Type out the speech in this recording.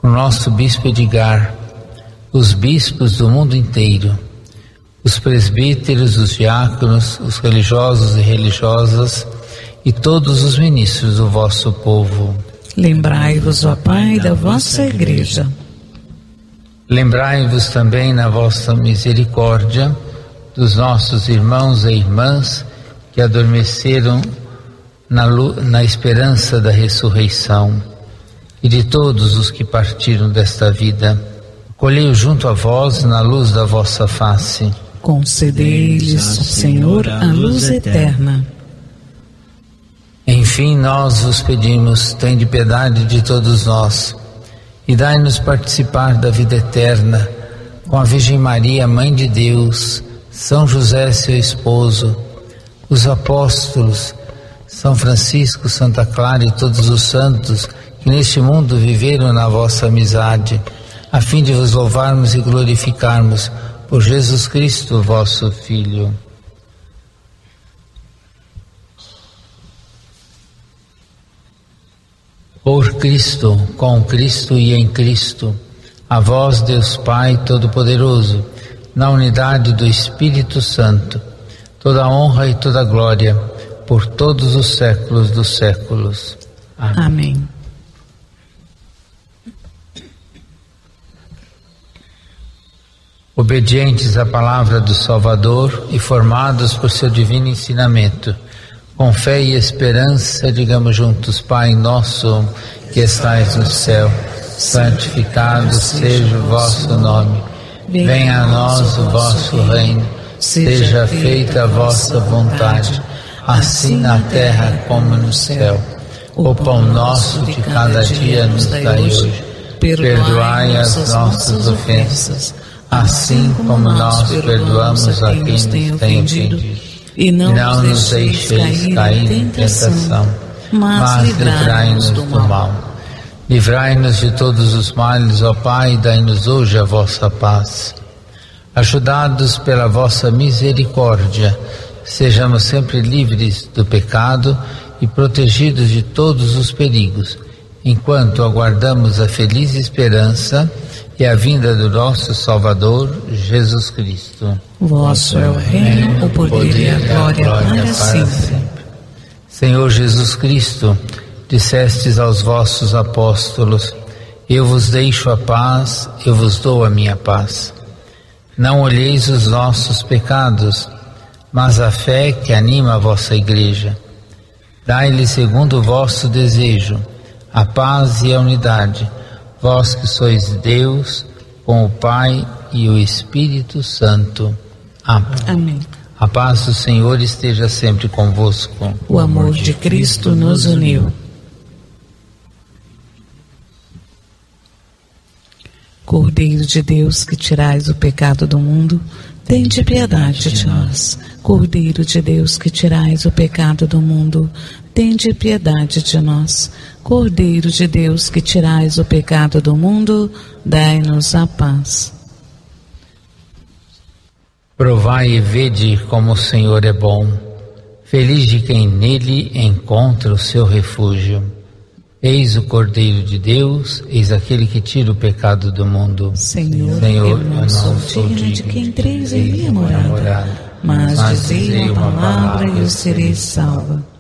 o nosso bispo Edgar, os bispos do mundo inteiro, os presbíteros, os diáconos, os religiosos e religiosas e todos os ministros do vosso povo. Lembrai-vos, ó Pai, da vossa Igreja. Lembrai-vos também na vossa misericórdia dos nossos irmãos e irmãs que adormeceram na esperança da ressurreição, e de todos os que partiram desta vida. Acolhei-os junto a vós na luz da vossa face. Concedei-lhes, Senhor, a luz eterna. Enfim, nós vos pedimos, tende piedade de todos nós, e dai-nos participar da vida eterna, com a Virgem Maria, Mãe de Deus, São José, seu esposo, os apóstolos, São Francisco, Santa Clara e todos os santos que neste mundo viveram na vossa amizade, a fim de vos louvarmos e glorificarmos por Jesus Cristo, vosso Filho. Por Cristo, com Cristo e em Cristo, a vós, Deus Pai Todo-Poderoso, na unidade do Espírito Santo, toda a honra e toda a glória, por todos os séculos dos séculos. Amém. Amém. Obedientes à palavra do Salvador e formados por seu divino ensinamento, com fé e esperança, digamos juntos: Pai nosso, que estais no céu, santificado seja o vosso nome. Venha a nós o vosso reino, seja feita a vossa vontade, assim na terra como no céu. O pão nosso de cada dia nos dai hoje. Perdoai as nossas ofensas, assim como nós perdoamos a quem nos tem ofendido. E não nos deixeis cair em tentação, mas livrai-nos do mal. Livrai-nos de todos os males, ó Pai, e dai-nos hoje a vossa paz. Ajudados pela vossa misericórdia, sejamos sempre livres do pecado e protegidos de todos os perigos, enquanto aguardamos a feliz esperança e a vinda do nosso Salvador, Jesus Cristo. Vosso é o reino, o poder e a glória para sempre. Senhor Jesus Cristo, dissestes aos vossos apóstolos: eu vos deixo a paz, eu vos dou a minha paz. Não olheis os nossos pecados, mas a fé que anima a vossa Igreja. Dai-lhe segundo o vosso desejo a paz e a unidade, vós que sois Deus, com o Pai e o Espírito Santo. Amém. Amém. A paz do Senhor esteja sempre convosco. O amor de Cristo nos uniu. Cordeiro de Deus, que tirais o pecado do mundo, tende piedade de nós. Cordeiro de Deus, que tirais o pecado do mundo, tende piedade de nós. Cordeiro de Deus, que tirais o pecado do mundo, dai-nos a paz. Provai e vede como o Senhor é bom. Feliz de quem nele encontra o seu refúgio. Eis o Cordeiro de Deus, eis aquele que tira o pecado do mundo. Senhor, eu não sou digna de que entreis em minha morada, mas dizei uma palavra e eu serei salva.